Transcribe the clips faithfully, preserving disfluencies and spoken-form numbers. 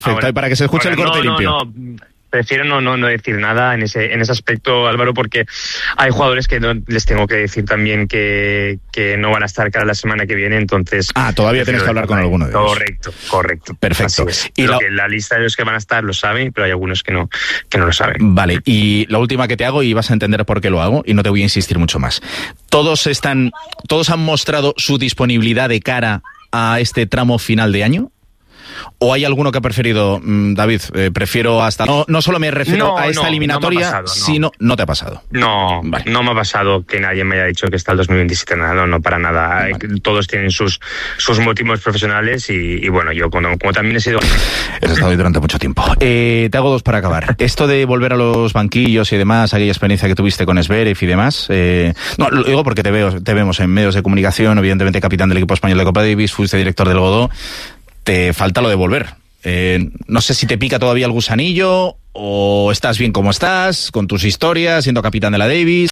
Perfecto, ahora, para que se escuche ahora, el corte no, limpio. No, no. Prefiero no, no, no decir nada en ese, en ese aspecto, Álvaro, porque hay jugadores que no, les tengo que decir también que, que no van a estar cada la semana que viene, entonces... Ah, todavía tienes que hablar con alguno de ellos. Correcto, correcto. Perfecto. Y lo, la... Que la lista de los que van a estar lo saben, pero hay algunos que no, que no lo saben. Vale, y la última que te hago, y vas a entender por qué lo hago, y no te voy a insistir mucho más. Todos están, todos han mostrado su disponibilidad de cara a este tramo final de año. ¿O hay alguno que ha preferido, David, eh, prefiero hasta... No, no solo me refiero no, a esta no, eliminatoria, no pasado, no. sino... ¿No te ha pasado? No, vale. No me ha pasado que nadie me haya dicho que está el dos mil veintisiete, nada, no, no para nada. Vale. Todos tienen sus, sus motivos profesionales y, y bueno, yo como, como también he sido... He estado ahí durante mucho tiempo. Eh, te hago dos para acabar. Esto de volver a los banquillos y demás, aquella experiencia que tuviste con Zverev y demás... Eh, no, lo digo porque te, veo, te vemos en medios de comunicación, evidentemente capitán del equipo español de Copa Davis, fuiste director del Godó. Te falta lo de volver. Eh, no sé si te pica todavía el gusanillo o estás bien como estás, con tus historias, siendo capitán de la Davis.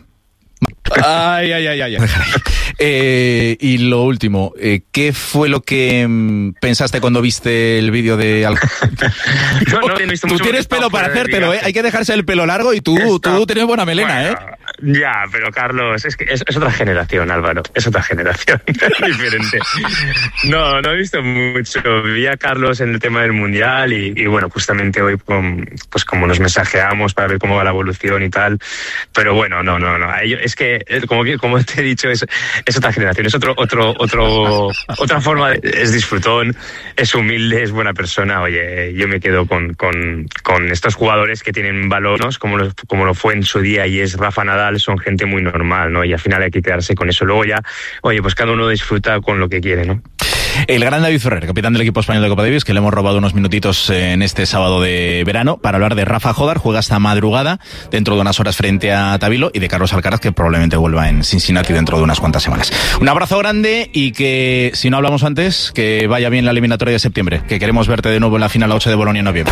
Ay, ay, ay, ay. ay. Eh, y lo último, eh, ¿qué fue lo que mm, pensaste cuando viste el vídeo de... Al... no, no, no, tú tienes pelo para hacértelo, ¿eh? Hay que dejarse el pelo largo y tú, Está... tú tienes buena melena, bueno, ¿eh? Ya, pero Carlos, es que es, es otra generación, Álvaro, es otra generación diferente. No, no he visto mucho. Vi a Carlos en el tema del Mundial y, y bueno, justamente hoy con, pues como nos mensajeamos para ver cómo va la evolución y tal, pero bueno, no, no, no. Es que, como, como te he dicho, es, es otra generación, es otro, otro, otro, otra forma, de, es disfrutón, es humilde, es buena persona. Oye, yo me quedo con, con, con estos jugadores que tienen valor, ¿no? como, lo, como lo fue en su día y es Rafa Nadal, son gente muy normal, ¿no? Y al final hay que quedarse con eso. Luego ya, oye, pues cada uno disfruta con lo que quiere, ¿no? El gran David Ferrer, capitán del equipo español de Copa Davis, que le hemos robado unos minutitos en este sábado de verano para hablar de Rafa Jodar, juega hasta madrugada dentro de unas horas frente a Tabilo, y de Carlos Alcaraz, que probablemente vuelva en Cincinnati dentro de unas cuantas semanas. Un abrazo grande y que, si no hablamos antes, que vaya bien la eliminatoria de septiembre, que queremos verte de nuevo en la final ocho de Bolonia en noviembre.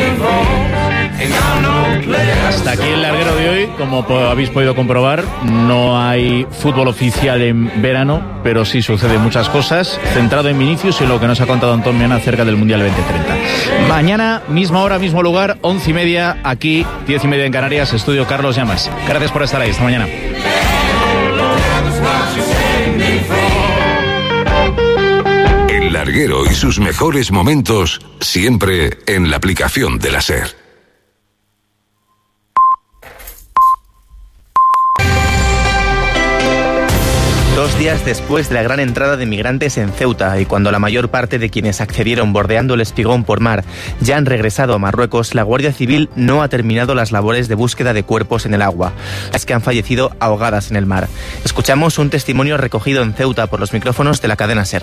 Hasta aquí el larguero de hoy. Como habéis podido comprobar, no hay fútbol oficial en verano, pero sí suceden muchas cosas, centrado en Vinicius y lo que nos ha contado Antón Mena acerca del Mundial veinte treinta. Mañana, misma hora, mismo lugar, once y media, aquí, diez y media en Canarias, estudio Carlos Llamas. Gracias por estar ahí, hasta mañana. El larguero y sus mejores momentos, siempre en la aplicación de la SER. Dos días después de la gran entrada de migrantes en Ceuta y cuando la mayor parte de quienes accedieron bordeando el Espigón por mar ya han regresado a Marruecos, la Guardia Civil no ha terminado las labores de búsqueda de cuerpos en el agua, las que han fallecido ahogadas en el mar. Escuchamos un testimonio recogido en Ceuta por los micrófonos de la cadena SER.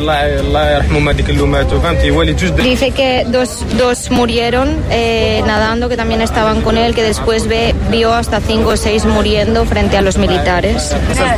Dice que dos, dos murieron eh, nadando, que también estaban con él, que después ve, vio hasta cinco o seis muriendo frente a los militares.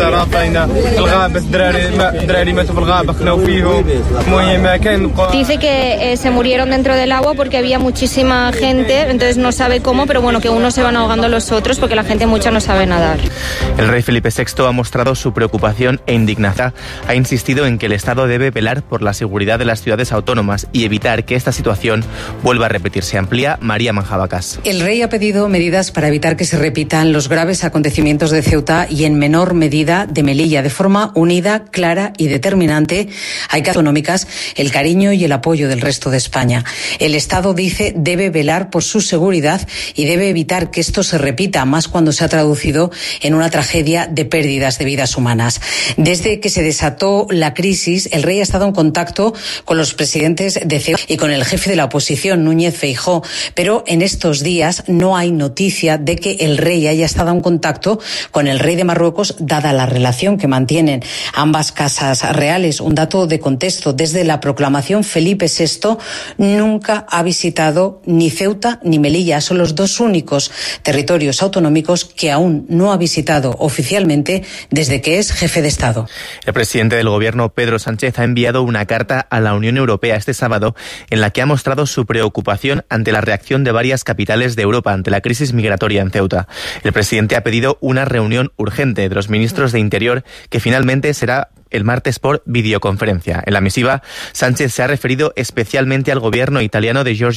Dice que eh, se murieron dentro del agua porque había muchísima gente, entonces no sabe cómo, pero bueno, que unos se van ahogando los otros porque la gente mucha no sabe nadar. El rey Felipe sexto ha mostrado su preocupación e indignación. Ha insistido en que el Estado debe velar por la seguridad de las ciudades autónomas y evitar que esta situación vuelva a repetirse. Amplía María Manjabacas. El rey ha pedido medidas para evitar que se repitan los graves acontecimientos de Ceuta y en menor medida de Melilla. De forma unida, clara y determinante, hay que autonómicas el cariño y el apoyo del resto de España. El Estado, dice, debe velar por su seguridad y debe evitar que esto se repita, más cuando se ha traducido en una tragedia de pérdidas de vidas humanas. Desde que se desató la crisis, el rey ha estado en contacto con los presidentes de Ceuta y con el jefe de la oposición, Núñez Feijóo, pero en estos días no hay noticia de que el rey haya estado en contacto con el rey de Marruecos, dada la relación que mantienen ambas casas reales. Un dato de contexto: desde la proclamación, Felipe sexto nunca ha visitado ni Ceuta ni Melilla. Son los dos únicos territorios autonómicos que aún no ha visitado oficialmente desde que es jefe de Estado. El presidente del Gobierno, Pedro Sánchez, ha enviado una carta a la Unión Europea este sábado en la que ha mostrado su preocupación ante la reacción de varias capitales de Europa ante la crisis migratoria en Ceuta. El presidente ha pedido una reunión urgente de los ministros de Interior que finalmente será el martes por videoconferencia. En la misiva, Sánchez se ha referido especialmente al gobierno italiano de Giorgia